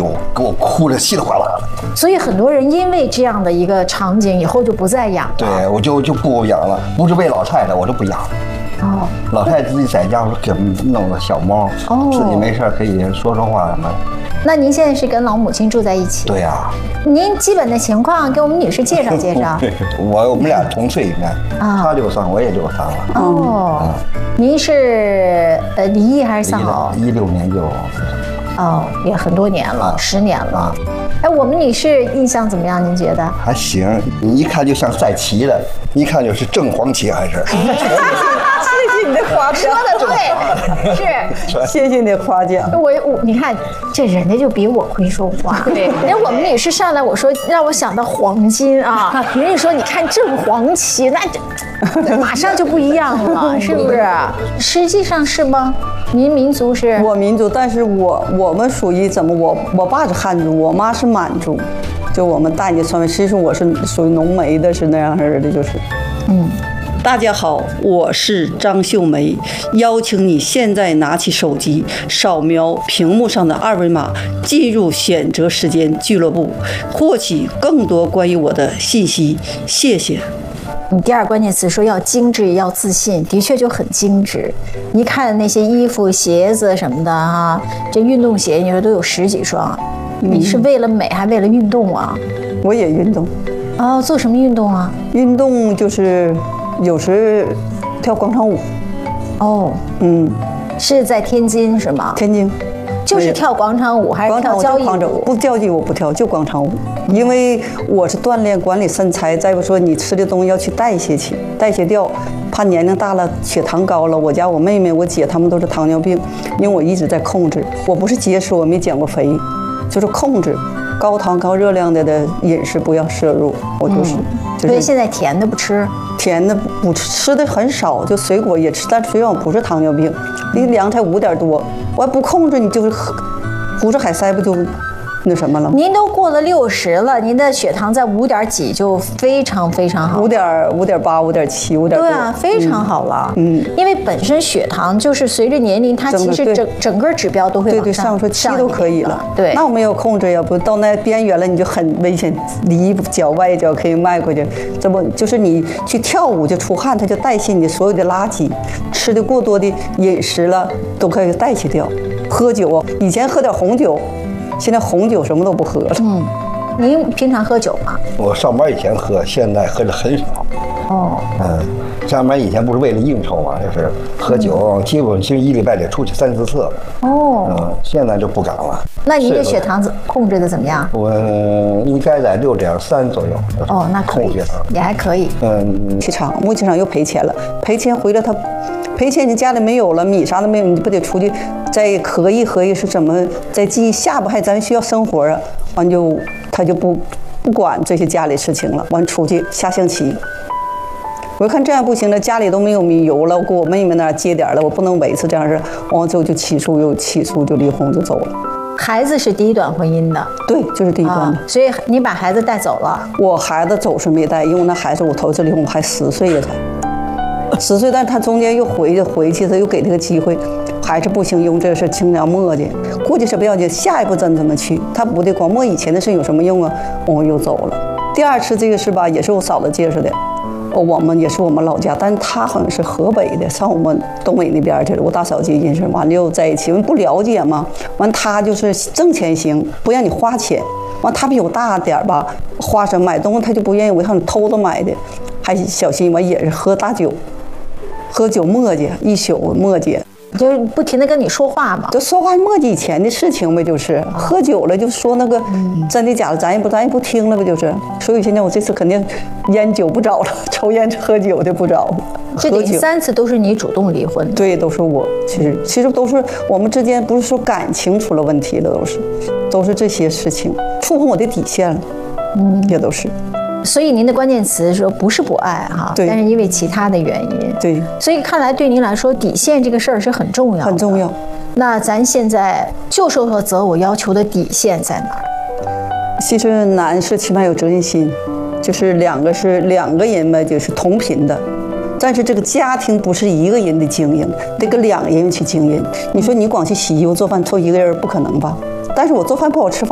呦，给我哭得稀里哗啦的。 所以很多人因为这样的一个场景，以后就不再养了。 对，我就不养了，不是为老太太，我就不养。 哦， 老太太自己在家给弄个小猫，自己没事可以说说话什么。 那您现在是跟老母亲住在一起？ 对呀。 您基本的情况给我们女士介绍介绍。 我们俩同岁，应该，他63，我也63了。 哦，您是离异还是丧偶 ？16年就。 哦，也很多年了，10年了。哎，我们女士印象怎么样？您觉得？ 还行，你一看就像赛旗的，一看就是正黄旗还是。 谢谢你的夸奖， 说的对，是。 谢谢你的夸奖。 你看，这人家就比我会说话。对，人我们女士上来，我说让我想到黄金啊，人家说你看正黄旗，那这马上就不一样了，是不是？实际上是吗？您民族是？ 我民族，但是我们属于怎么？我爸是汉族，我妈是满族，就我们大年传媒，其实我是属于浓眉的，是那样式的，就是，大家好，我是张秀梅，邀请你现在拿起手机，扫描屏幕上的2维码，进入选择时间俱乐部，获取更多关于我的信息。谢谢。 你第二关键词说要精致，要自信，的确就很精致。一看那些衣服、鞋子什么的哈，这运动鞋你说都有10几双，你是为了美还为了运动啊？ 我也运动。 哦，做什么运动啊？ 运动就是有时跳广场舞。 哦，是在天津是吗？ 天津。 就是跳广场舞还是跳交谊舞？ 不交谊舞不跳，就广场舞。因为我是锻炼管理身材，再不说你吃的东西要去代谢去，代谢掉，怕年龄大了血糖高了。我家我妹妹、我姐她们都是糖尿病，因为我一直在控制。我不是节食，我没减过肥，就是控制高糖高热量的饮食不要摄入。我就是。 所以现在甜的不吃。 甜的不吃的很少，就水果也吃，但虽然我不是糖尿病，你量才5点多，我还不控制，你就是胡吃海塞不就那什么了？ 您都过了60了，您的血糖在5点几就非常非常好 ，5.8、5.7、5.多。 对啊，非常好了。因为本身血糖就是随着年龄，它其实整个指标都会往上， 说7都可以了。 对， 那我没有控制，要不到那边缘了，你就很危险，里脚外脚可以迈过去。这不就是你去跳舞就出汗，它就代谢你所有的垃圾，吃的过多的饮食了都可以代谢掉。喝酒啊，以前喝点红酒。现在红酒什么都不喝了。 您平常喝酒吗？ 我上班以前喝，现在喝的很少。 哦。 上班以前不是为了应酬嘛，就是喝酒，基本其实1礼拜得出去3、4次。 哦。 现在就不敢了。 那您的血糖控制的怎么样？ 我应该在6.3左右。 哦，那可以，也还可以。 去厂，牧场又赔钱了，赔钱回来他。赔钱，你家里没有了，米啥都没有，你不得出去再合计是怎么再记下不还咱需要生活啊？完他就不管这些家里事情了，完出去下象棋。我一看这样不行了，家里都没有米油了，我给我妹妹那儿借点了，我不能维持这样式，完之后就起诉就离婚就走了。 孩子是第一段婚姻的， 对，就是第一段的。 所以你把孩子带走了？ 我孩子走是没带，因为那孩子我头一次离婚我还10岁了才。10岁，但他中间又回去，他又给他个机会，还是不行，用这事尽量磨叽，过去是不要紧，下一步咱怎么去？他不得光磨以前的事有什么用啊？我又走了。第2次这个事吧，也是我嫂子介绍的，我们也是我们老家，但是他好像是河北的，上我们东北那边去了。我大嫂接近是完了又在一起，因为不了解嘛，完他就是挣钱行，不让你花钱。完他比我大点吧，花什么买东西他就不愿意，我看偷着买的，还小心。完也是喝大酒。喝酒磨叽一宿磨叽， 就是不停的跟你说话嘛， 就说话磨叽以前的事情呗，就是喝酒了就说那个真的假的，咱也不听了呗，就是。所以现在我这次肯定烟酒不着了，抽烟喝酒的不着。 这第3次都是你主动离婚？ 对，都是我。其实都是我们之间，不是说感情出了问题了，都是这些事情触碰我的底线了，也都是。 所以您的关键词说不是不爱哈，但是因为其他的原因。 对。 所以看来对您来说，底线这个事儿是很重要的。 很重要。 那咱现在就说择偶要求的底线在哪儿？ 其实男士起码有责任心，就是两个人吧，就是同频的。但是这个家庭不是一个人的经营，得跟2个人去经营。你说你光去洗衣服做饭，凑一个人不可能吧？但是我做饭不好吃。